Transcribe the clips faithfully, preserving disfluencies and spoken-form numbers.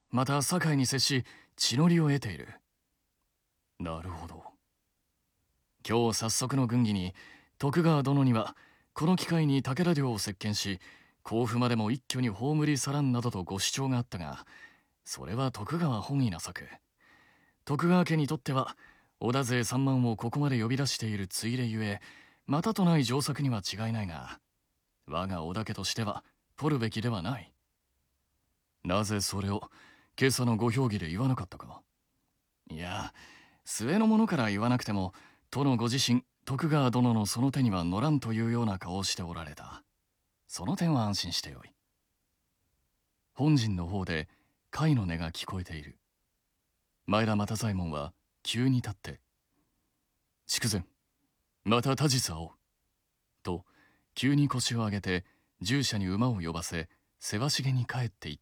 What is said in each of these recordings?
また堺に接し地の利を得ている。なるほど。今日早速の軍議に徳川殿にはこの機会に武田領を席巻し甲府までも一挙に葬り去らんなどとご主張があったが、それは徳川本意な策。徳川家にとっては織田勢三万をここまで呼び出しているついでゆえ、またとない上策には違いないが、我が織田家としては取るべきではない。なぜそれを今朝のご評議で言わなかったか。いや、末の者から言わなくても殿ご自身、徳川殿のその手には乗らんというような顔をしておられた。その点は安心してよい。本陣の方で甲斐の音が聞こえている。前田又左衛門は急に立って「筑前、また他日会おう」と急に腰を上げて従者に馬を呼ばせせわしげに帰っていった。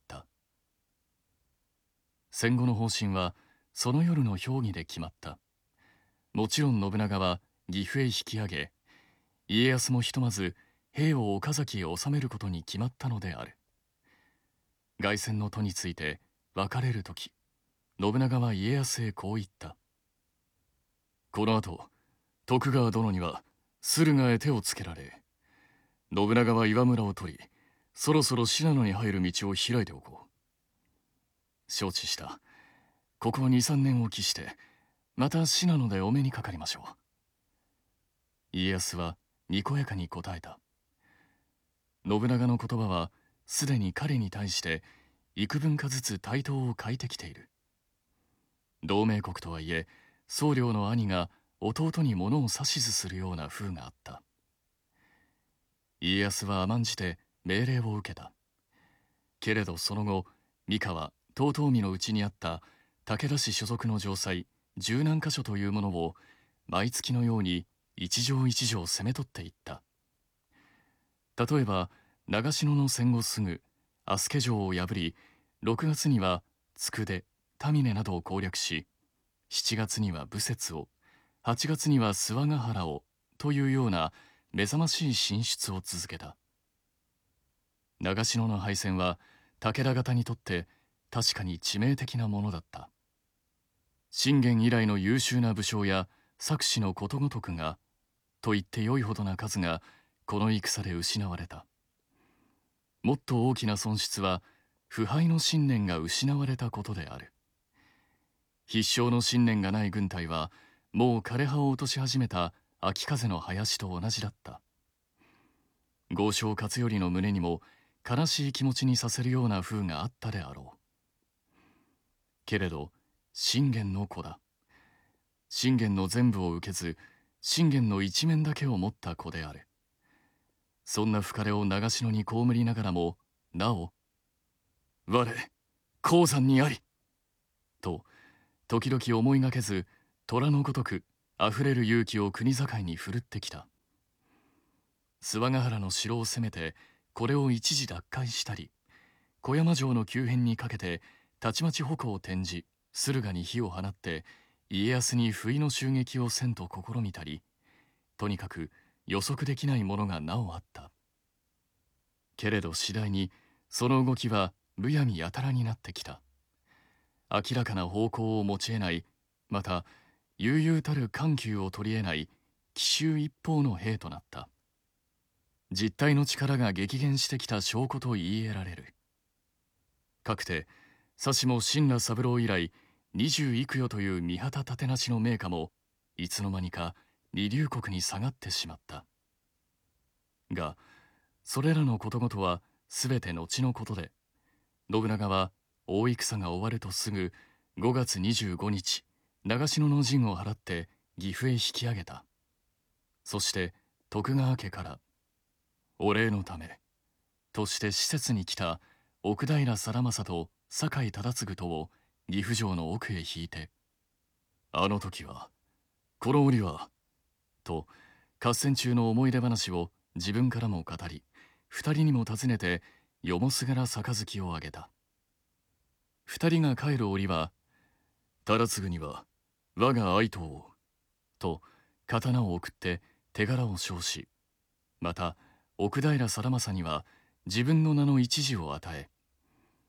戦後の方針はその夜の評議で決まった。もちろん信長は岐阜へ引き上げ、家康もひとまず兵を岡崎へ収めることに決まったのである。凱旋の途について別れる時、信長は家康へこう言った。この後、徳川殿には駿河へ手をつけられ、信長は岩村を取り、そろそろ信濃に入る道を開いておこう。承知した。ここ二三年を期して、また信濃でお目にかかりましょう。家康はにこやかに答えた。信長の言葉はすでに彼に対して幾分かずつ対等を欠いてきている。同盟国とはいえ、宗領の兄が弟に物を指図するような風があった。家康は甘んじて命令を受けた。けれどその後、三河遠江のうちにあった武田氏所属の城塞十何箇所というものを毎月のように一城一城攻め取っていった。例えば長篠の戦後すぐ足助城を破り、ろくがつには佃、田峰などを攻略し、しちがつには武節を、はちがつには諏訪ヶ原をというような目覚ましい進出を続けた。長篠の敗戦は武田方にとって確かに致命的なものだった。信玄以来の優秀な武将や策士のことごとくが、と言ってよいほどな数がこの戦で失われた。もっと大きな損失は腐敗の信念が失われたことである。必勝の信念がない軍隊はもう枯れ葉を落とし始めた秋風の林と同じだった。豪商勝頼の胸にも悲しい気持ちにさせるような風があったであろう。けれど信玄の子だ。信玄の全部を受けず、信玄の一面だけを持った子である。そんな深れを長篠に葬りながらも、なお、我、鉱山にありと、時々思いがけず、虎のごとく、あふれる勇気を国境に振るってきた。諏訪ヶ原の城を攻めて、これを一時奪回したり、小山城の急変にかけて、たちまち矛を転じ、駿河に火を放って、家康に不意の襲撃をせんと試みたり、とにかく予測できないものがなおあった。けれど次第に、その動きはむやみやたらになってきた。明らかな方向を持ち得ない、また悠々たる緩急を取り得ない奇襲一方の兵となった。実体の力が激減してきた証拠と言い得られる。かくてさしも親羅三郎以来二十幾余という御旗立てなしの名家もいつの間にか二流国に下がってしまった。がそれらのことごとはすべて後のことで、信長は大戦が終わるとすぐごがつにじゅうごにち長篠の陣を払って岐阜へ引き上げた。そして徳川家からお礼のためとして施設に来た奥平貞政と酒井忠次とを岐阜城の奥へ引いて、あの時はこの折はと合戦中の思い出話を自分からも語り、二人にも尋ねてよもすがら杯をあげた。二人が帰る折は、忠次には我が愛刀をと刀を送って手柄を称し、また奥平貞政には自分の名の一字を与え、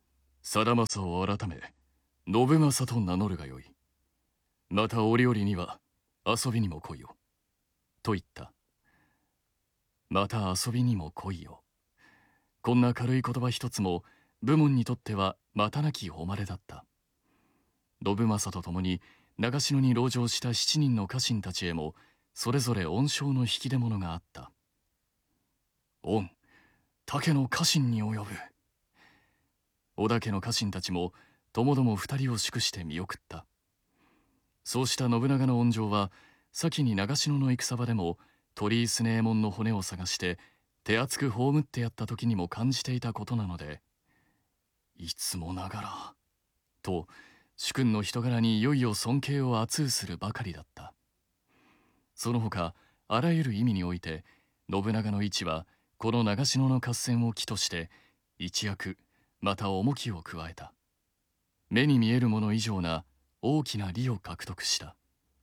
貞政を改め信政と名乗るがよい。また折々には遊びにも来いよ。と言った。また遊びにも来いよ。こんな軽い言葉一つも武門にとってはまたなき誉れだった。信政と共に長篠に籠城した七人の家臣たちへもそれぞれ恩賞の引き出物があった。恩、武の家臣に及ぶ。織田家の家臣たちもともども二人を祝して見送った。そうした信長の恩情は先に長篠の戦場でも鳥居強右衛門の骨を探して手厚く葬ってやった時にも感じていたことなので、いつもながらと主君の人柄にいよいよ尊敬を厚うするばかりだった。その他あらゆる意味において信長の位置はこの長篠の合戦を機として一躍また重きを加えた。目に見えるもの以上な大きな利を獲得した。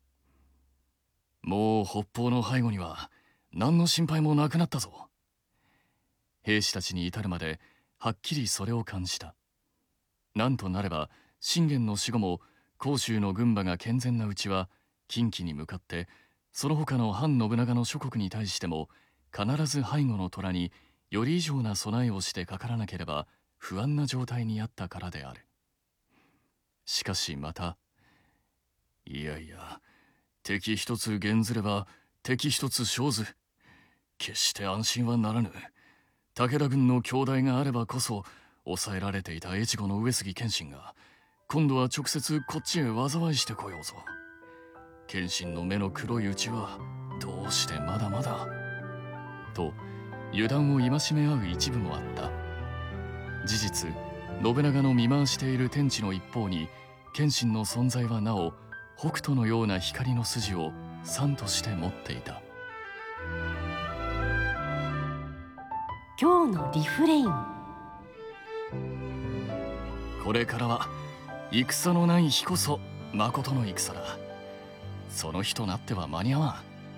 もう北方の背後には何の心配もなくなったぞ。兵士たちに至るまではっきりそれを感じた。なんとなれば信玄の死後も甲州の軍馬が健全なうちは近畿に向かってその他の反信長の諸国に対しても必ず背後の虎により以上な備えをしてかからなければ不安な状態にあったからである。しかしまた、いやいや、敵一つ減ずれば敵一つ生ず。決して安心はならぬ。武田軍の強大があればこそ抑えられていた越後の上杉謙信が今度は直接こっちへ災いしてこようぞ。謙信の目の黒いうちはどうしてまだまだと油断を戒め合う一部もあった。事実信長の見回している天地の一方に謙信の存在はなお北斗のような光の筋を賛として持っていた。 今日のリフレイン。 これからは戦のない日こそまことの戦だ。その日となっては間に合わん。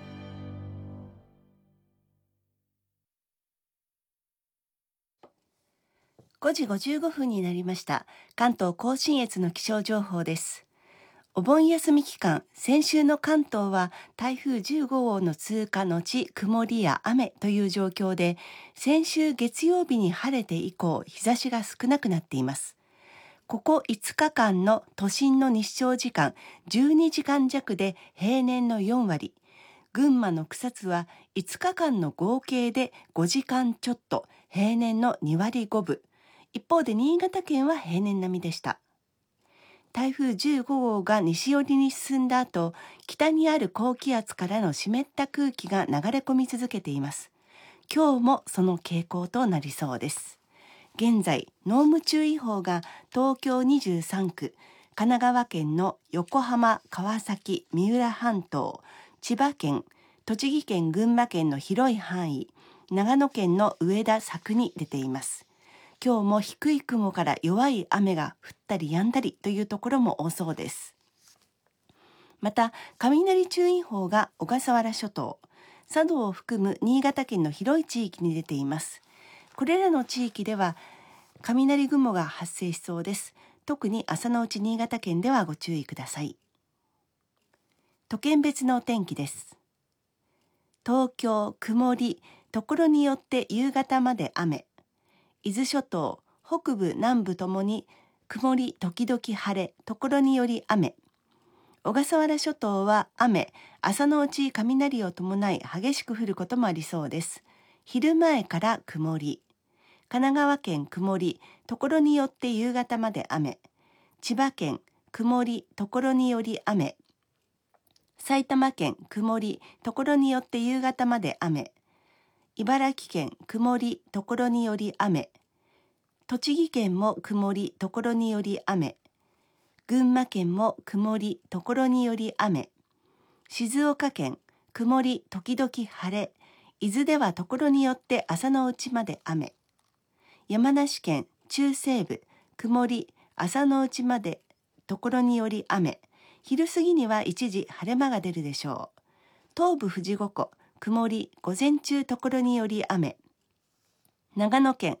ごじごじゅうごふんになりました。関東甲信越の気象情報です。お盆休み期間、先週の関東は台風じゅうごごうの通過のち曇りや雨という状況で、先週月曜日に晴れて以降、日差しが少なくなっています。ここいつかかんの都心の日照時間じゅうにじかんじゃくで平年のよんわり、群馬の草津はいつかかんの合計でごじかんちょっと、平年のにわりごぶ、一方で新潟県は平年並みでした。台風じゅうごごうが西寄りに進んだ後、北にある高気圧からの湿った空気が流れ込み続けています。今日もその傾向となりそうです。現在、濃霧注意報が東京にじゅうさんく、神奈川県の横浜、川崎、三浦半島、千葉県、栃木県、群馬県の広い範囲、長野県の上田、佐久に出ています。今日も低い雲から弱い雨が降ったり止んだりというところも多そうです。また、雷注意報が小笠原諸島、佐渡を含む新潟県の広い地域に出ています。これらの地域では雷雲が発生しそうです。特に朝のうち新潟県ではご注意ください。都県別のお天気です。東京、曇り、ところによって夕方まで雨。伊豆諸島、北部、南部ともに曇り時々晴れ、ところにより雨。小笠原諸島は雨、朝のうち雷を伴い激しく降ることもありそうです。昼前から曇り。神奈川県曇り、ところによって夕方まで雨。千葉県曇り、ところにより雨。埼玉県曇り、ところによって夕方まで雨。茨城県曇り、ところにより雨。栃木県も曇り、ところにより雨。群馬県も曇り、ところにより雨。静岡県曇り、時々晴れ。伊豆ではところによって朝のうちまで雨。山梨県中西部曇り、朝のうちまでところにより雨。昼過ぎには一時晴れ間が出るでしょう。東部富士五湖曇り、午前中ところにより雨。長野県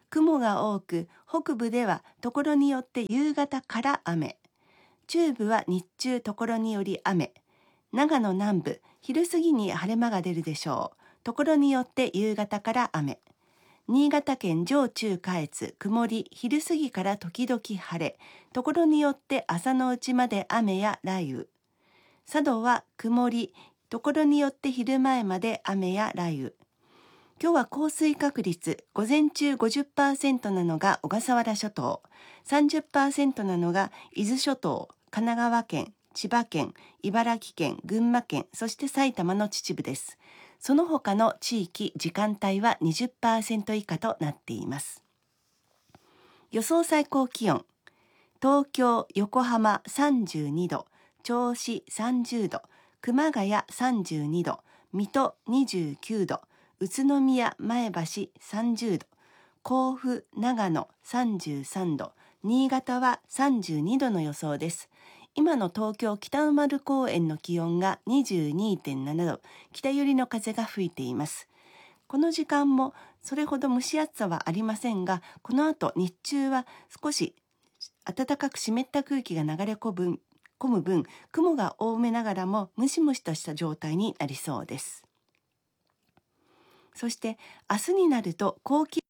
雲が多く、北部ではところによって夕方から雨。中部は日中ところにより雨。長野南部、昼過ぎに晴れ間が出るでしょう。ところによって夕方から雨。新潟県上中下越、曇り、昼過ぎから時々晴れ。ところによって朝のうちまで雨や雷雨。佐渡は曇り、ところによって昼前まで雨や雷雨。今日は降水確率、午前中 ごじゅっパーセント なのが小笠原諸島、さんじゅっパーセント なのが伊豆諸島、神奈川県、千葉県、茨城県、群馬県、そして埼玉の秩父です。その他の地域、時間帯は にじゅっパーセント 以下となっています。予想最高気温、東京、横浜さんじゅうにど、銚子さんじゅうど、熊谷さんじゅうにど、水戸にじゅうきゅうど、宇都宮、前橋さんじゅうど、甲府、長野さんじゅうさんど、新潟はさんじゅうにどの予想です。今の東京北馬原公園の気温が にじゅうにてんななど、北寄りの風が吹いています。この時間もそれほど蒸し暑さはありませんが、この後日中は少し暖かく湿った空気が流れ込む込む分、雲が多めながらもムシムシとした状態になりそうです。そして明日になると高気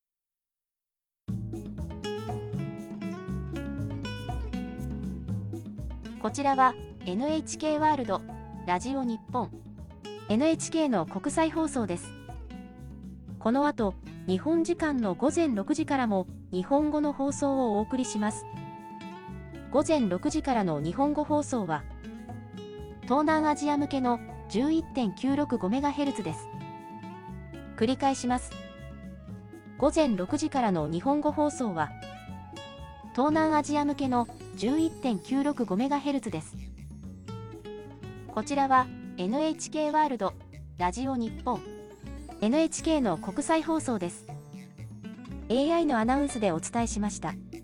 こちらは エヌエイチケー ワールドラジオ日本 エヌエイチケー の国際放送です。この後、日本時間のごぜんろくじからも日本語の放送をお送りします。ごぜんろくじからの日本語放送は東南アジア向けの じゅういってんきゅうろくごメガヘルツ です。繰り返します。ごぜんろくじからの日本語放送は東南アジア向けの じゅういってんきゅうろくごメガヘルツ です。こちらは エヌエイチケー ワールドラジオ日本 エヌエイチケー の国際放送です。エーアイ のアナウンスでお伝えしました。